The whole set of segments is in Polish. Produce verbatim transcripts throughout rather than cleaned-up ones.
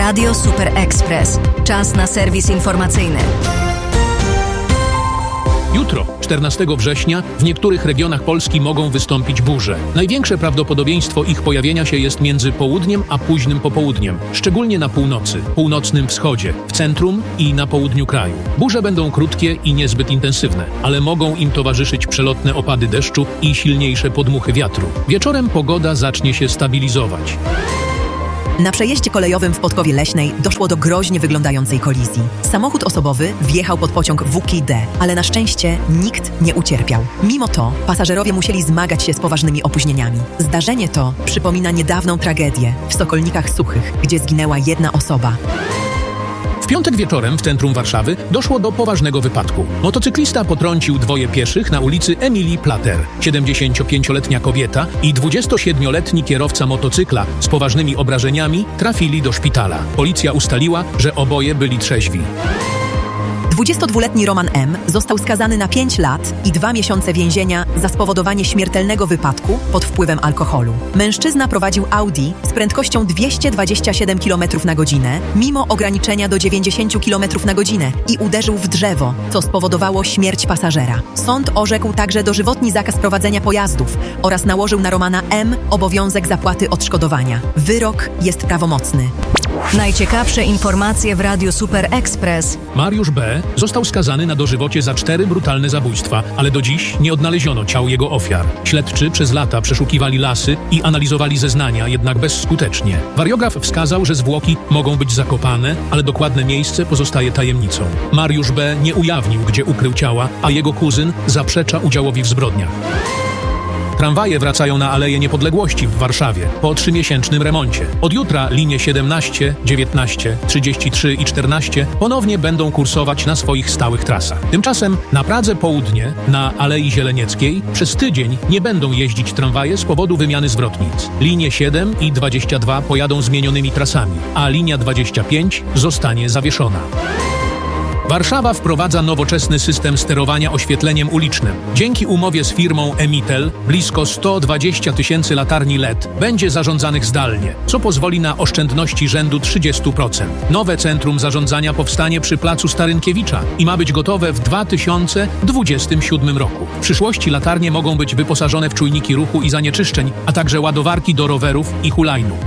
Radio Super Express. Czas na serwis informacyjny. Jutro, czternastego września, w niektórych regionach Polski mogą wystąpić burze. Największe prawdopodobieństwo ich pojawienia się jest między południem a późnym popołudniem, szczególnie na północy, północnym wschodzie, w centrum i na południu kraju. Burze będą krótkie i niezbyt intensywne, ale mogą im towarzyszyć przelotne opady deszczu i silniejsze podmuchy wiatru. Wieczorem pogoda zacznie się stabilizować. Na przejeździe kolejowym w Podkowie Leśnej doszło do groźnie wyglądającej kolizji. Samochód osobowy wjechał pod pociąg W K D, ale na szczęście nikt nie ucierpiał. Mimo to pasażerowie musieli zmagać się z poważnymi opóźnieniami. Zdarzenie to przypomina niedawną tragedię w Sokolnikach Suchych, gdzie zginęła jedna osoba. W piątek wieczorem w centrum Warszawy doszło do poważnego wypadku. Motocyklista potrącił dwoje pieszych na ulicy Emilii Plater. siedemdziesięciopięcioletnia kobieta i dwudziestosiedmioletni kierowca motocykla z poważnymi obrażeniami trafili do szpitala. Policja ustaliła, że oboje byli trzeźwi. dwudziestodwuletni Roman M. został skazany na pięć lat i dwa miesiące więzienia za spowodowanie śmiertelnego wypadku pod wpływem alkoholu. Mężczyzna prowadził Audi z prędkością dwieście dwadzieścia siedem kilometrów na godzinę, mimo ograniczenia do dziewięćdziesiąt kilometrów na godzinę i uderzył w drzewo, co spowodowało śmierć pasażera. Sąd orzekł także dożywotni zakaz prowadzenia pojazdów oraz nałożył na Romana M. obowiązek zapłaty odszkodowania. Wyrok jest prawomocny. Najciekawsze informacje w Radiu Super Express. Mariusz B. został skazany na dożywocie za cztery brutalne zabójstwa, ale do dziś nie odnaleziono ciał jego ofiar. Śledczy przez lata przeszukiwali lasy i analizowali zeznania, jednak bezskutecznie. Wariograf wskazał, że zwłoki mogą być zakopane, ale dokładne miejsce pozostaje tajemnicą. Mariusz B. nie ujawnił, gdzie ukrył ciała, a jego kuzyn zaprzecza udziałowi w zbrodniach. Tramwaje wracają na Aleję Niepodległości w Warszawie po trzymiesięcznym remoncie. Od jutra linie siedemnaście, dziewiętnaście, trzydzieści trzy i czternaście ponownie będą kursować na swoich stałych trasach. Tymczasem na Pradze Południe, na Alei Zielenieckiej przez tydzień nie będą jeździć tramwaje z powodu wymiany zwrotnic. Linie siedem i dwadzieścia dwa pojadą zmienionymi trasami, a linia dwadzieścia pięć zostanie zawieszona. Warszawa wprowadza nowoczesny system sterowania oświetleniem ulicznym. Dzięki umowie z firmą Emitel blisko sto dwadzieścia tysięcy latarni L E D będzie zarządzanych zdalnie, co pozwoli na oszczędności rzędu trzydzieści procent. Nowe centrum zarządzania powstanie przy placu Starynkiewicza i ma być gotowe w dwa tysiące dwudziestym siódmym roku. W przyszłości latarnie mogą być wyposażone w czujniki ruchu i zanieczyszczeń, a także ładowarki do rowerów i hulajnóg.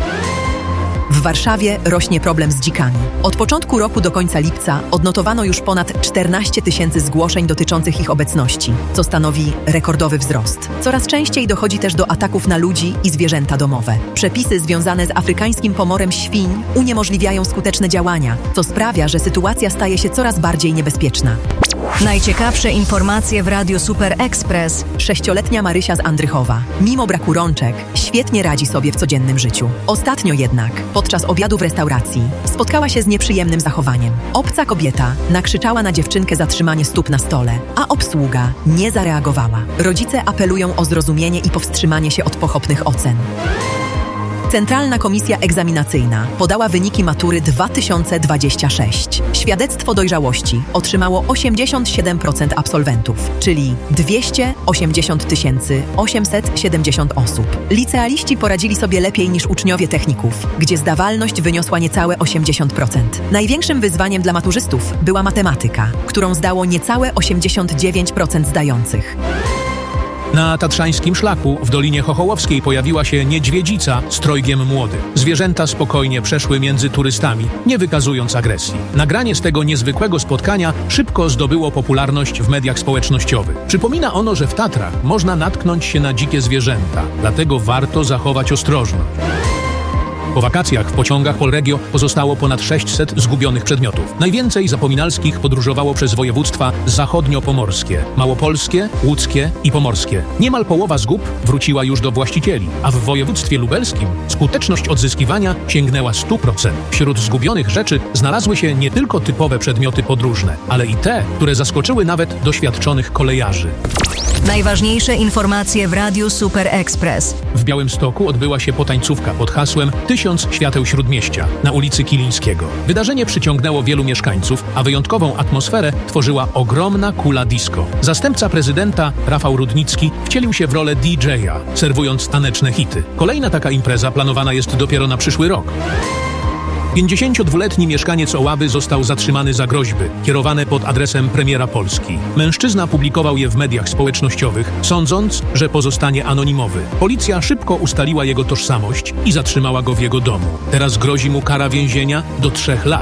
W Warszawie rośnie problem z dzikami. Od początku roku do końca lipca odnotowano już ponad czternaście tysięcy zgłoszeń dotyczących ich obecności, co stanowi rekordowy wzrost. Coraz częściej dochodzi też do ataków na ludzi i zwierzęta domowe. Przepisy związane z afrykańskim pomorem świń uniemożliwiają skuteczne działania, co sprawia, że sytuacja staje się coraz bardziej niebezpieczna. Najciekawsze informacje w Radiu Super Express. Sześcioletnia Marysia z Andrychowa, mimo braku rączek, świetnie radzi sobie w codziennym życiu. Ostatnio jednak, podczas obiadu w restauracji, spotkała się z nieprzyjemnym zachowaniem. Obca kobieta nakrzyczała na dziewczynkę za trzymanie stóp na stole, a obsługa nie zareagowała. Rodzice apelują o zrozumienie i powstrzymanie się od pochopnych ocen. Centralna Komisja Egzaminacyjna podała wyniki matury dwa tysiące dwudziestego szóstego. Świadectwo dojrzałości otrzymało osiemdziesiąt siedem procent absolwentów, czyli dwieście osiemdziesiąt tysięcy osiemset siedemdziesiąt osób. Licealiści poradzili sobie lepiej niż uczniowie techników, gdzie zdawalność wyniosła niecałe osiemdziesiąt procent. Największym wyzwaniem dla maturzystów była matematyka, którą zdało niecałe osiemdziesiąt dziewięć procent zdających. Na Tatrzańskim Szlaku w Dolinie Chochołowskiej pojawiła się niedźwiedzica z trojgiem młodych. Zwierzęta spokojnie przeszły między turystami, nie wykazując agresji. Nagranie z tego niezwykłego spotkania szybko zdobyło popularność w mediach społecznościowych. Przypomina ono, że w Tatrach można natknąć się na dzikie zwierzęta, dlatego warto zachować ostrożność. Po wakacjach w pociągach Polregio pozostało ponad sześćset zgubionych przedmiotów. Najwięcej zapominalskich podróżowało przez województwa zachodnio-pomorskie, małopolskie, łódzkie i pomorskie. Niemal połowa zgub wróciła już do właścicieli, a w województwie lubelskim skuteczność odzyskiwania sięgnęła stu procent. Wśród zgubionych rzeczy znalazły się nie tylko typowe przedmioty podróżne, ale i te, które zaskoczyły nawet doświadczonych kolejarzy. Najważniejsze informacje w Radiu Super Express. W Białymstoku odbyła się potańcówka pod hasłem Tysiąc Świateł Śródmieścia na ulicy Kilińskiego. Wydarzenie przyciągnęło wielu mieszkańców, a wyjątkową atmosferę tworzyła ogromna kula disco. Zastępca prezydenta Rafał Rudnicki wcielił się w rolę D J a, serwując taneczne hity. Kolejna taka impreza planowana jest dopiero na przyszły rok. pięćdziesięciodwuletni mieszkaniec Oławy został zatrzymany za groźby kierowane pod adresem premiera Polski. Mężczyzna publikował je w mediach społecznościowych, sądząc, że pozostanie anonimowy. Policja szybko ustaliła jego tożsamość i zatrzymała go w jego domu. Teraz grozi mu kara więzienia do trzech lat.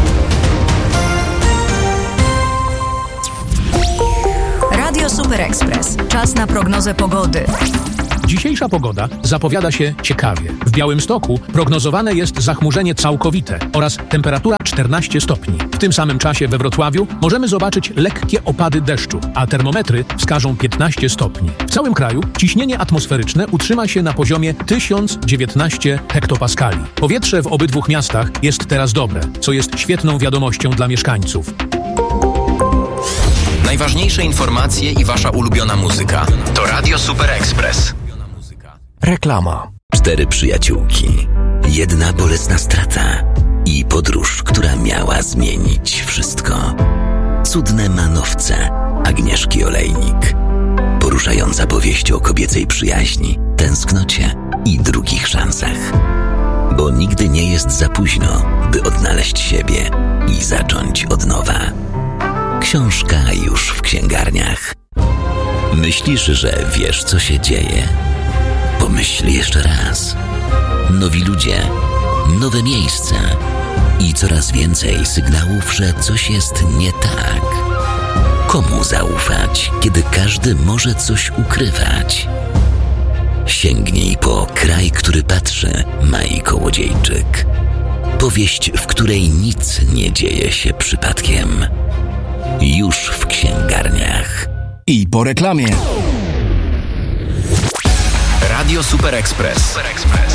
Radio Super Express. Czas na prognozę pogody. Dzisiejsza pogoda zapowiada się ciekawie. W Białymstoku prognozowane jest zachmurzenie całkowite oraz temperatura czternaście stopni. W tym samym czasie we Wrocławiu możemy zobaczyć lekkie opady deszczu, a termometry wskażą piętnaście stopni. W całym kraju ciśnienie atmosferyczne utrzyma się na poziomie tysiąc dziewiętnaście hektopaskali. Powietrze w obydwu miastach jest teraz dobre, co jest świetną wiadomością dla mieszkańców. Najważniejsze informacje i wasza ulubiona muzyka to Radio Super Express. Reklama. Cztery przyjaciółki, jedna bolesna strata i podróż, która miała zmienić wszystko. Cudne manowce Agnieszki Olejnik. Poruszająca powieść o kobiecej przyjaźni, tęsknocie i drugich szansach. Bo nigdy nie jest za późno, by odnaleźć siebie i zacząć od nowa. Książka już w księgarniach. Myślisz, że wiesz, co się dzieje? Pomyśl jeszcze raz. Nowi ludzie, nowe miejsca i coraz więcej sygnałów, że coś jest nie tak. Komu zaufać, kiedy każdy może coś ukrywać? Sięgnij po Kraj, który patrzy, Mai Kołodziejczyk. Powieść, w której nic nie dzieje się przypadkiem. Już w księgarniach. I po reklamie. Radio Super Express.